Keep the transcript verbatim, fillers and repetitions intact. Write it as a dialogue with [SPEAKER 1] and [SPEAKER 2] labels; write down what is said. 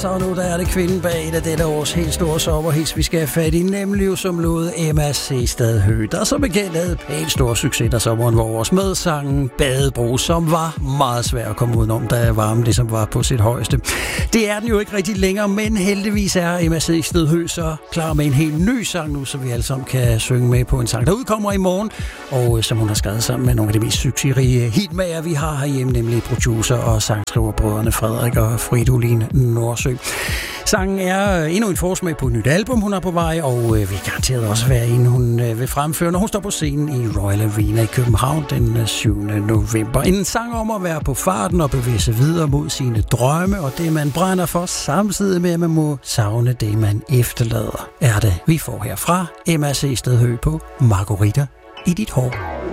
[SPEAKER 1] Så nu der er det kvinden bag et af dette års helt store sommerhits, vi skal have fat i, nemlig som lod Emma Seestad Høgh, der som bekendt havde pænt stor succes der sommeren var vores med sangen Badebro, som var meget svær at komme udenom, da varmen det som var på sit højeste. Det er den jo ikke rigtig længere, men heldigvis er Emma Seestad Høgh så klar med en helt ny sang nu, så vi alle sammen kan synge med på en sang, der udkommer i morgen, og som hun har skrevet sammen med nogle af de mest succesrige hitmager, vi har herhjemme, nemlig producer og sangskriverbrødrene Frederik og Fridolin Nordsø. Sangen er endnu en forsmag på et nyt album, hun er på vej, og vil garanteret også være en, hun vil fremføre, når hun står på scenen i Royal Arena i København den syvende november. En sang om at være på farten og bevæge sig videre mod sine drømme, og det man brænder for, samtidig med at man må savne det, man efterlader, er det, vi får herfra Emma Seestad Høgh på Margarita i dit hår.